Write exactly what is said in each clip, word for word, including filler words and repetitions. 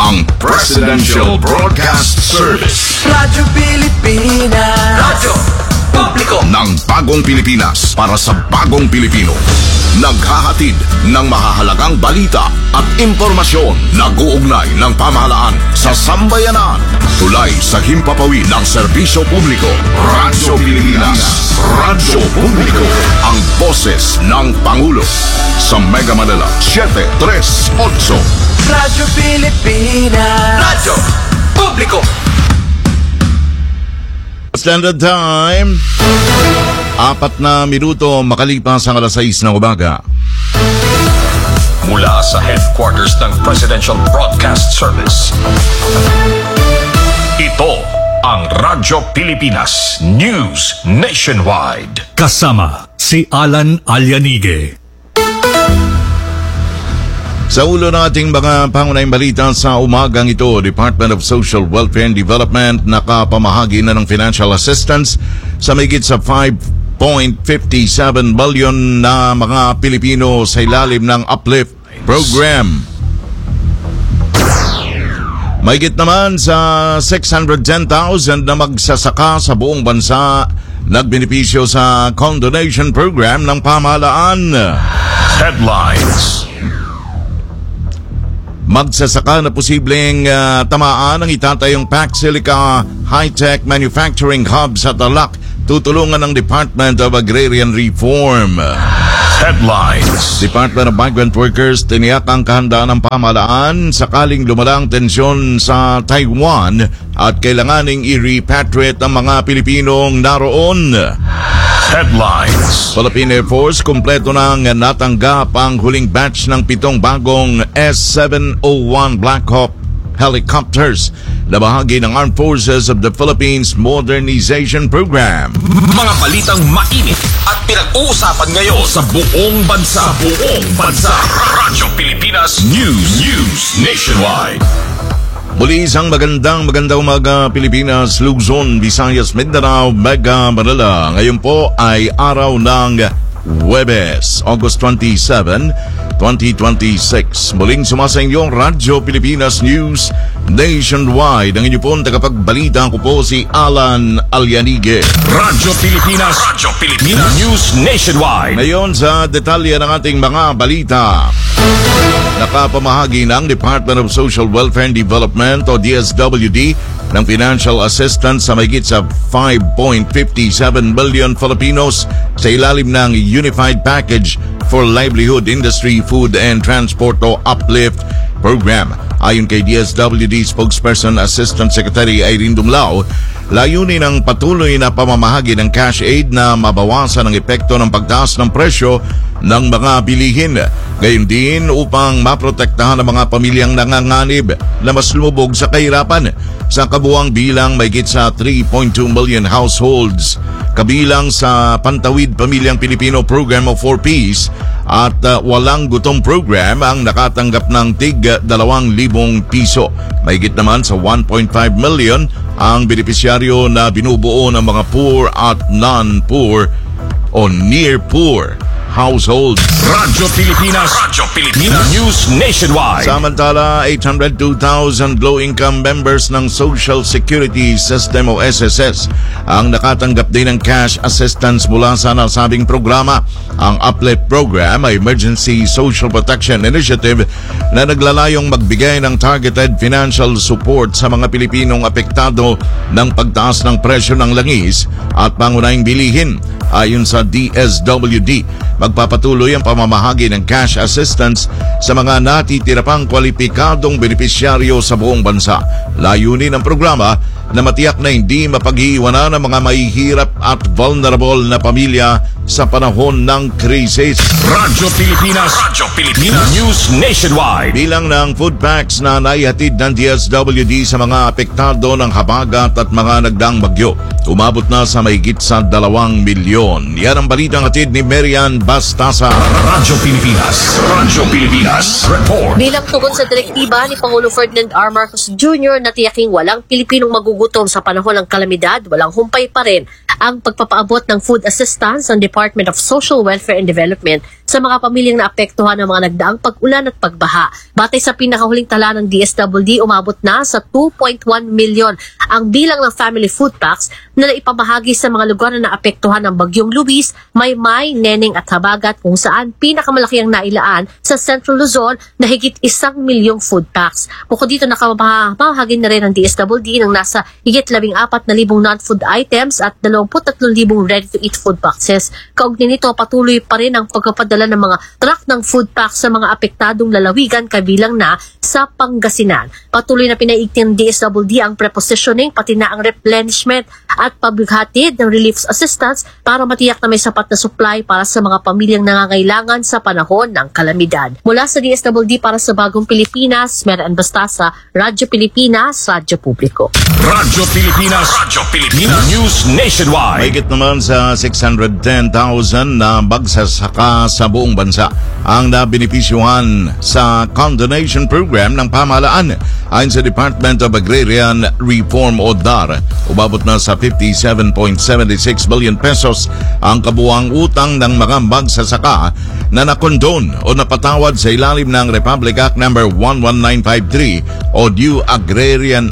ang Presidential Broadcast Service. Radyo Pilipinas. Radyo Publiko ng bagong Pilipinas para sa bagong Pilipino. Naghahatid ng mahahalagang balita at impormasyon. Nag-uugnay ng pamahalaan sa sambayanan. Tulay sa himpapawid ng serbisyo publiko. Radyo Pilipinas. Radyo Publiko. Ang boses ng Pangulo. Sa Mega Manila, seven three eight. Radyo Pilipinas. Radyo Publiko. Standard Time, apat na minuto makalipas ang alas sais ng umaga. Mula sa headquarters ng Presidential Broadcast Service, ito ang Radyo Pilipinas News Nationwide. Kasama si Alan Alianige. Sa ulo ng ating mga pangunahing balita sa umagang ito, Department of Social Welfare and Development nakapamahagi na ng financial assistance sa mahigit sa five point five seven billion na mga Pilipino sa ilalim ng Uplift Program. Mahigit naman sa six hundred ten thousand na magsasaka sa buong bansa nagbenepisyo sa condonation program ng pamahalaan. Headlines. Magsasaka na posibleng uh, tamaan ang itatayong Paxilica High-Tech Manufacturing Hub sa Tarlac, tutulungan ng Department of Agrarian Reform. Headlines. Department of Migrant Workers tiniyak ang kahandaan ng pamahalaan sakaling lumalang tensyon sa Taiwan at kailanganing i-repatriate ang mga Pilipinong naroon. Headlines. Philippine Air Force kumpleto nang natanggap ang huling batch ng pitong bagong S seven oh one Black Hawk helicopters na bahagi ng Armed Forces of the Philippines Modernization Program. Mga balitang mainit at pinag-uusapan ngayon sa buong bansa. Sa buong bansa. Radyo Pilipinas News News Nationwide. Muli isang magandang magandang umaga Pilipinas, Luzon, Visayas, Mindanao, Mega Manila. Ngayon po ay araw ng Huwebes, August twenty-seven, twenty twenty-six. Muling sumasa inyong Radyo Pilipinas News Nationwide. Ang inyo pong tagapagbalita ko po si Alan Alianige. Radyo Pilipinas. Radyo Pilipinas News Nationwide. Ngayon sa detalye ng ating mga balita. Nakapamahagi ng Department of Social Welfare and Development o D S W D ng financial assistance sa mahigit sa five point five seven billion Filipinos sa ilalim ng Unified Package for Livelihood Industry, Food and Transport o Uplift Program. Ayon kay D S W D Spokesperson Assistant Secretary Irene Dumlao, layunin ng patuloy na pamamahagi ng cash aid na mabawasan ang epekto ng pagtaas ng presyo ng mga bilihin. Gayon din upang maprotektahan ang mga pamilyang nanganganib na mas lumubog sa kahirapan. Sa kabuang bilang mahigit sa three point two million households, kabilang sa Pantawid Pamilyang Pilipino Program of four Ps at uh, Walang Gutom Program ang nakatanggap ng tig dalawang libong piso. Mahigit naman sa one point five million ang benepisyaryo na binubuo ng mga poor at non-poor o near-poor households. Radyo Pilipinas. Radyo Pilipinas News Nationwide. Samantala, eight hundred two thousand low-income members ng Social Security System o S S S ang nakatanggap din ng cash assistance mula sa nasabing programa. Ang Uplift Program ay Emergency Social Protection Initiative na naglalayong magbigay ng targeted financial support sa mga Pilipinong apektado ng pagtaas ng presyo ng langis at pangunahing bilihin. Ayon sa D S W D, magpapatuloy ang pamamahagi ng cash assistance sa mga natitira pang kwalipikadong benepisyaryo sa buong bansa. Layunin ng programa na matiyak na hindi mapag-iiwanan ng mga mahihirap at vulnerable na pamilya sa panahon ng krisis. Radyo Pilipinas. Radyo Pilipinas News Nationwide. Bilang ng food packs na naihatid ng D S W D sa mga apektado ng habagat at mga nagdaang bagyo, umabot na sa mahigit sa dalawang milyon. Yan ang balitang hatid ni Marian Bastasa. Radyo Pilipinas. Radyo Pilipinas Report. Bilang tugon sa direktiba ni Pangulo Ferdinand R. Marcos Junior na tiyaking walang Pilipinong magugutom sa panahon ng kalamidad, walang humpay pa rin ang pagpapaabot ng food assistance ng Department of Social Welfare and Development sa mga pamilyang naapektuhan ng mga nagdaang pag-ulan at pagbaha. Batay sa pinakahuling tala ng D S W D, umabot na sa two point one million ang bilang ng family food packs na naipamahagi sa mga lugar na naapektuhan ng Bagyong Luis, Maymay, Neneng at Habagat, kung saan pinakamalaki ang nailaan sa Central Luzon na higit isang milyong food packs. Bukod dito, nakamahagi na rin ng D S W D ng nasa higit labing apat na libong non-food items at dalawampu't tatlong libong ready-to-eat food boxes. Kaugnay nito, patuloy pa rin ang pagpapadala ng mga truck ng food packs sa mga apektadong lalawigan kabilang na sa Pangasinan. Patuloy na pinaigting ng D S W D ang prepositioning pati na ang replenishment at paghatid ng relief assistance para matiyak na may sapat na supply para sa mga pamilyang nangangailangan sa panahon ng kalamidad. Mula sa D S W D para sa Bagong Pilipinas, Meran Bastasa, Radyo Pilipinas, Radyo Publiko. Radyo Pilipinas, Radyo Pilipinas News Nationwide. Mahigit naman sa six hundred ten thousand na magsasaka sa buong bansa ang nabinipisyuhan sa condonation program ng pamahalaan. Ayon sa Department of Agrarian Reform o D A R, umabot na sa fifty-seven point seven six billion pesos ang kabuuang utang ng mga magsasaka na nakondon o napatawad sa ilalim ng Republic Act number one one nine five three o New Agrarian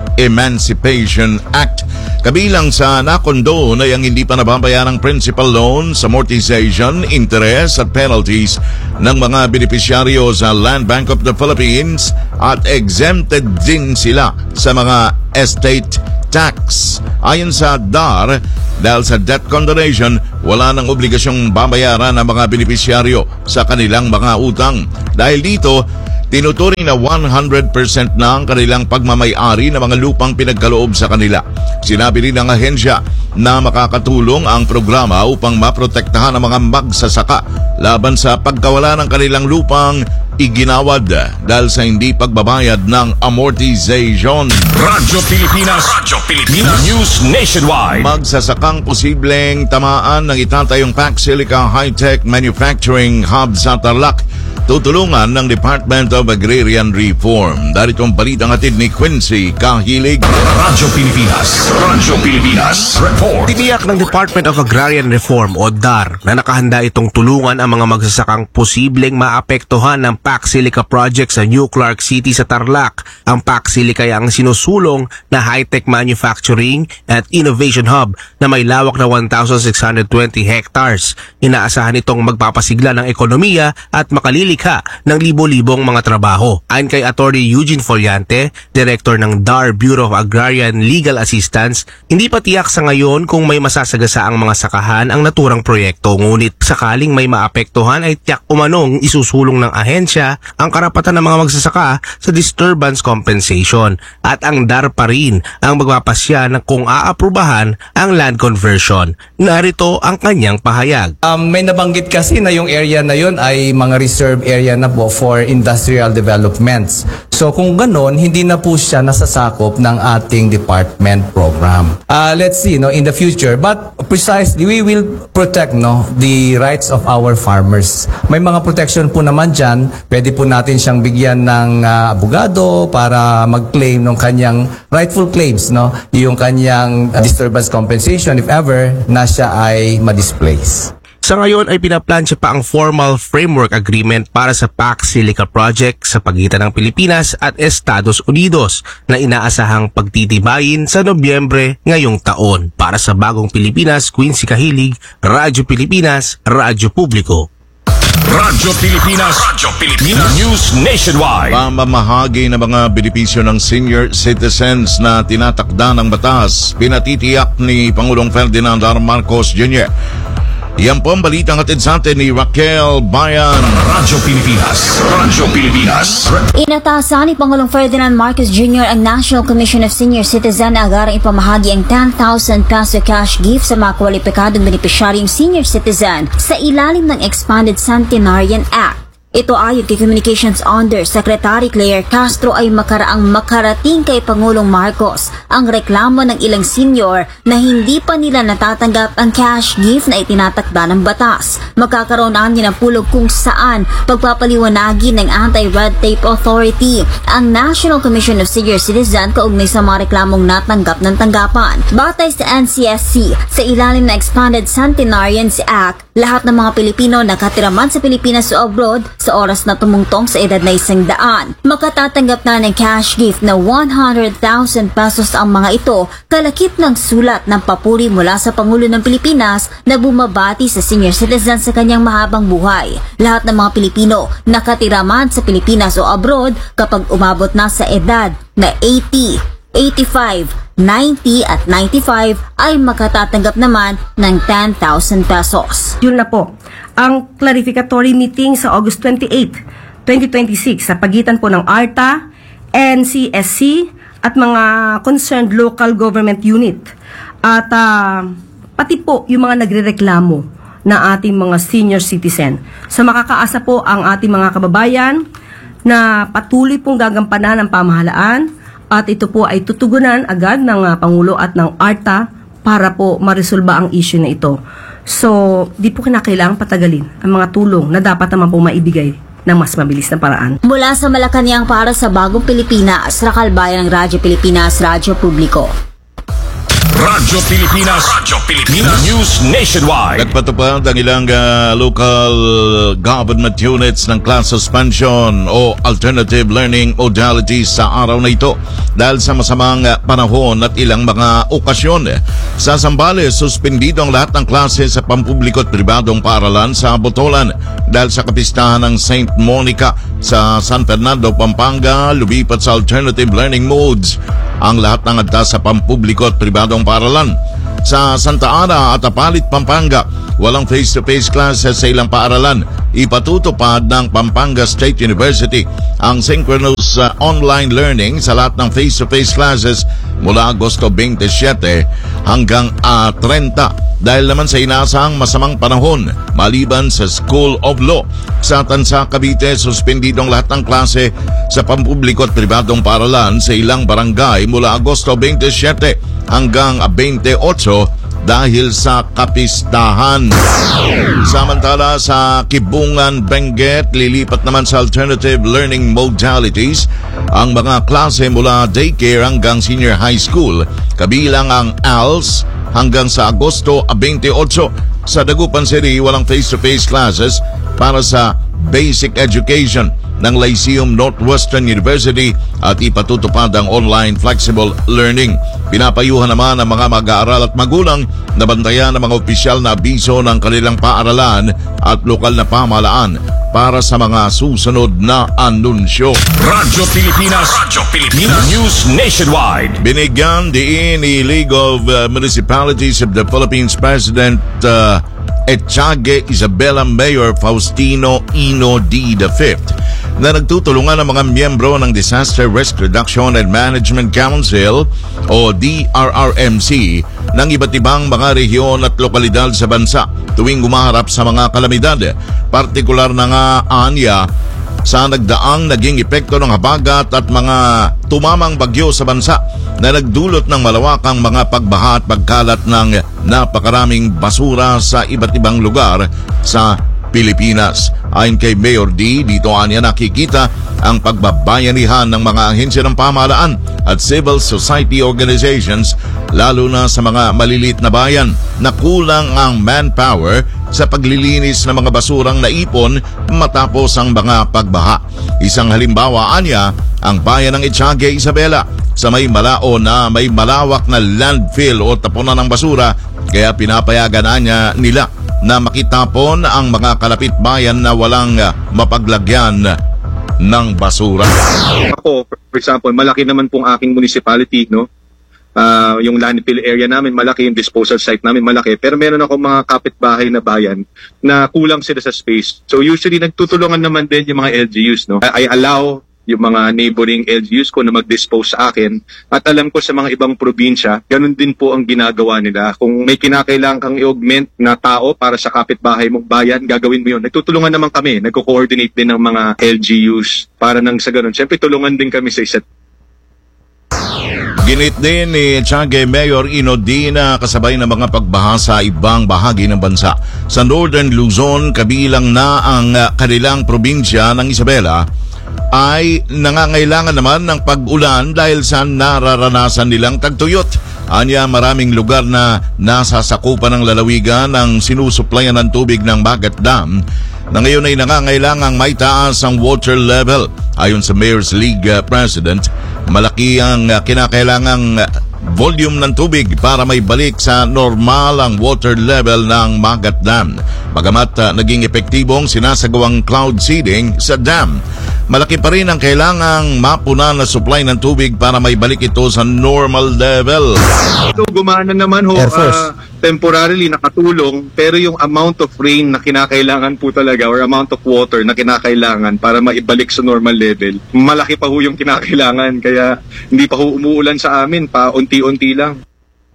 Emancipation Act. Kabilang sa nakondon ay ang hindi pa nababayarang principal loans, amortization, interest at penalties ng mga benepisyaryo sa Land Bank of the Philippines at exempted din sila sa mga estate tax. Ayon sa D A R, dahil sa debt condonation, wala nang obligasyong babayaran ang mga benepisyaryo sa kanilang mga utang. Dahil dito, tinuturing na one hundred percent na ang kanilang pagmamay-ari ng mga lupang pinagkaloob sa kanila. Sinabi rin ng ahensya na makakatulong ang programa upang maprotektahan ang mga magsasaka laban sa pagkawala ng kanilang lupang iginawad dahil sa hindi pagbabayad ng amortization. Radyo Pilipinas, Radyo Pilipinas News Nationwide. Magsasakang posibleng tamaan ng itatayong Pac Silica High-Tech Manufacturing Hub sa Tarlac, tutulungan ng Department of Agrarian Reform. Darito ang balitang hatid ni Quincy Kahilig. Radyo Pilipinas, Radyo Pilipinas Report. Tiniyak ng Department of Agrarian Reform o D A R na nakahanda itong tulungan ang mga magsasakang posibleng maapektuhan ng Pac Silica project sa New Clark City sa Tarlac. Ang Pac Silica ay ang sinusulong na high-tech manufacturing at innovation hub na may lawak na one thousand six hundred twenty hectares. Inaasahan itong magpapasigla ng ekonomiya at makalilikha ng libo-libong mga trabaho. Ayon kay Attorney Eugene Foliante, Director ng D A R Bureau of Agrarian Legal Assistance, hindi pa tiyak sa ngayon kung may masasagasa ang mga sakahan ang naturang proyekto, ngunit sakaling may maapektuhan ay tiyak umanong isusulong ng ahensya ang karapatan ng mga magsasaka sa disturbance compensation at ang D A R pa rin ang magpapasya ng kung aaprubahan ang land conversion. Narito ang kanyang pahayag. Um, may nabanggit kasi na yung area na yun ay mga reserve area na po for industrial developments. So kung ganon, hindi na po siya nasasakop ng ating department program. Uh, let's see no in the future, but precisely we will protect no the rights of our farmers. May mga protection po naman dyan. Pwede po natin siyang bigyan ng uh, abogado para mag-claim ng kanyang rightful claims, no? Yung kanyang uh, disturbance compensation if ever na siya ay ma-displace. Sa ngayon ay pinaplansya pa ang formal framework agreement para sa Pac Silica project sa pagitan ng Pilipinas at Estados Unidos na inaasahang pagtitibayin sa Nobyembre ngayong taon. Para sa Bagong Pilipinas, Quincy Kahilig, Radyo Pilipinas, Radyo Publiko. Radyo Pilipinas, Radyo Pilipinas News Nationwide. Pamamahagi ng mga benepisyo ng senior citizens na tinatakda ng batas, pinatitiyak ni Pangulong Ferdinand R. Marcos Junior Yan po ang balitang hatid sa atin ni Raquel Bayan. Radyo Pilipinas, Radyo Pilipinas. Inatasan ni Pangulong Ferdinand Marcos Junior ang National Commission of Senior Citizen na agarang ipamahagi ang ten thousand peso cash gift sa mga kwalipikadong benepisyaryong senior citizen sa ilalim ng Expanded Centenarian Act. Ito ayon kay Communications Undersecretary Claire Castro ay makaraang makarating kay Pangulong Marcos ang reklamo ng ilang senior na hindi pa nila natatanggap ang cash gift na itinatakda ng batas. Magkakaroon anya ng pulong kung saan pagpapaliwanagin ng Anti-Red Tape Authority ang National Commission of Senior Citizen kaugnay sa mga reklamong natanggap ng tanggapan. Batay sa N C S C, sa ilalim ng Expanded Centenarians Act, lahat ng mga Pilipino na nakatiraman sa Pilipinas o abroad sa oras na tumungtong sa edad na isang daan, makatatanggap na ng cash gift na one hundred thousand pesos ang mga ito, kalakip ng sulat ng papuri mula sa Pangulo ng Pilipinas na bumabati sa senior citizen sa kanyang mahabang buhay. Lahat ng mga Pilipino nakatiraman sa Pilipinas o abroad kapag umabot na sa edad na eighty, eighty-five, ninety at ninety-five ay makatatanggap naman ng ten thousand pesos. Yun na po, ang clarificatory meeting sa August twenty-eighth, twenty twenty-six sa pagitan po ng A R T A, N C S C at mga concerned local government unit. At uh, pati po yung mga nagrereklamo na ating mga senior citizen. Sa makakaasa po ang ating mga kababayan na patuloy pong gagampanan ng pamahalaan at ito po ay tutugunan agad ng uh, Pangulo at ng A R T A para po maresolba ang issue na ito. So, di po kinakailangang patagalin ang mga tulong na dapat naman po maibigay ng mas mabilis na paraan. Mula sa Malacanang para sa Bagong Pilipinas, Rakal Bayan ng Radyo Pilipinas, Radyo Publiko. Radyo Pilipinas, Radyo Pilipinas, News Nationwide. Nagpatupad ang ilang uh, local government units ng class suspension o alternative learning modalities sa araw na ito dahil sa masamang uh, panahon at ilang mga okasyon. Sa Zambales, suspendido ang lahat ng klase sa pampubliko at pribadong paaralan sa Botolan dahil sa kapistahan ng Saint Monica. Sa San Fernando, Pampanga, lumipat sa alternative learning modes ang lahat ng adta sa pampubliko at pribadong paaralan. Sa Santa Ana at Apalit, Pampanga, walang face-to-face classes sa ilang paaralan. Ipatutupad ng Pampanga State University ang synchronous uh, online learning sa lahat ng face-to-face classes mula Agosto twenty-seven hanggang uh, thirty dahil naman sa inaasahang masamang panahon maliban sa School of Law. Sa Tansa, Cavite, suspendidong lahat ng klase sa pampubliko at pribadong paaralan sa ilang barangay mula Agosto twenty-seven hanggang twenty-eight dahil sa kapistahan. Samantala sa Kibungan, Benguet, lilipat naman sa alternative learning modalities ang mga klase mula daycare hanggang senior high school, kabilang ang A L S hanggang sa Agosto twenty-eight. Sa Dagupan City, walang face-to-face classes para sa basic education ng Lyceum Northwestern University at ipatutupad ang online flexible learning. Pinapayuhan naman ang mga mag-aaral at magulang na bantayan ng mga opisyal na abiso ng kanilang paaralan at lokal na pamahalaan para sa mga susunod na anunsyo. Radyo Pilipinas, Radyo Pilipinas, News Nationwide. Binigyan diin ni League of uh, Municipalities of the Philippines President uh, Etiague Isabela Mayor Faustino Ino D. the fifth na nagtutulungan ang mga miyembro ng Disaster Risk Reduction and Management Council o D R R M C ng iba't ibang mga rehiyon at lokalidad sa bansa tuwing gumaharap sa mga kalamidad. Partikular na nga anya sa nagdaang naging epekto ng habagat at mga tumamang bagyo sa bansa na nagdulot ng malawakang mga pagbaha at pagkalat ng napakaraming basura sa iba't ibang lugar sa Pilipinas. Ayon kay Mayor D, dito anya nakikita ang pagbabayanihan ng mga ahensya ng pamahalaan at civil society organizations lalo na sa mga maliliit na bayan na kulang ang manpower sa paglilinis ng mga basurang naipon matapos ang mga pagbaha. Isang halimbawa anya ang bayan ng Etiague Isabela sa may malao na may malawak na landfill o tapunan ng basura kaya pinapayagan anya nila na makitapon ang mga kalapit bayan na walang mapaglagyan ng basura. Ako, for example, malaki naman pong aking municipality, no? Uh, yung landfill area namin, malaki yung disposal site namin, malaki. Pero meron ako mga kapitbahay na bayan na kulang sila sa space. So usually nagtutulungan naman din yung mga L G Us, no? I, I allow yung mga neighboring L G Us ko na mag-dispose sa akin. At alam ko sa mga ibang probinsya, ganun din po ang ginagawa nila. Kung may kinakailangan kang i-augment na tao para sa kapitbahay mong bayan, gagawin mo yun. Nagtutulungan naman kami, nagko-coordinate din ng mga L G Us para nang sa ganun. Siyempre, tulungan din kami sa isa't. Ginit din ni Tiangge Mayor Ino D na kasabay ng mga pagbaha sa ibang bahagi ng bansa. Sa Northern Luzon, kabilang na ang uh, kanilang probinsya ng Isabela, ay nangangailangan naman ng pag-ulan dahil sa nararanasan nilang tagtuyot. Anya, maraming lugar na nasa sakupan ng lalawigan ng sinusuplayan ng tubig ng Bagat Dam na ngayon ay nangangailangang maitaas ang water level. Ayon sa Mayor's League uh, President, malaki ang uh, kinakailangang uh, volume ng tubig para may balik sa normal ang water level ng Bagat Dam. Bagamat uh, naging epektibong sinasagawang cloud seeding sa dam, malaki pa rin ang kailangang mapunan na supply ng tubig para may balik ito sa normal level. Ito gumana naman ho, uh, temporarily nakatulong, pero yung amount of rain na kinakailangan po talaga or amount of water na kinakailangan para maibalik sa normal level, malaki pa ho yung kinakailangan, kaya hindi pa ho umuulan sa amin, pa unti-unti lang.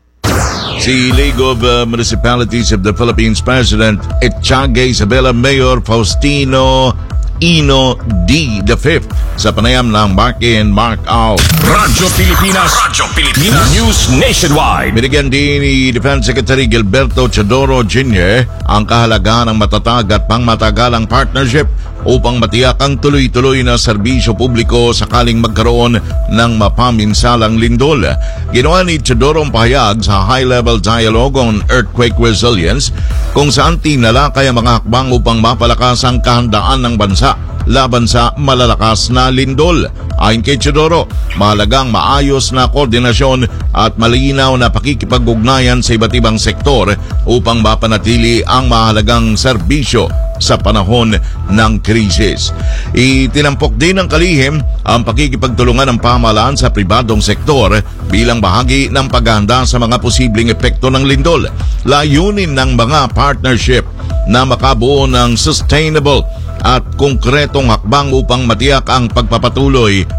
Si League of uh, Municipalities of the Philippines President Tiangge Isabela Mayor Faustino Ino D. the fifth sa panayam ng Mark In, Mark Out. Radyo Pilipinas, Radyo Pilipinas, News Nationwide. Binigyan din ni Defense Secretary Gilberto Teodoro Junior ang kahalagahan ng matatag at pangmatagalang partnership upang matiyak ang tuloy-tuloy na serbisyo publiko sakaling magkaroon ng mapaminsalang lindol. Ginawa ni Teodoro ang pahayag sa High-Level Dialogue on Earthquake Resilience kung saan tinalakay ang mga hakbang upang mapalakas ang kahandaan ng bansa laban sa malalakas na lindol. Ayon kay Teodoro, mahalagang maayos na koordinasyon at malinaw na pakikipag-ugnayan sa iba't ibang sektor upang mapanatili ang mahalagang serbisyo sa panahon ng krisis. Itinampok din ng kalihim ang pakikipagtulungan ng pamahalaan sa pribadong sektor bilang bahagi ng paghahanda sa mga posibleng epekto ng lindol. Layunin ng mga partnership na makabuo ng sustainable at konkretong hakbang upang matiyak ang pagpapatuloy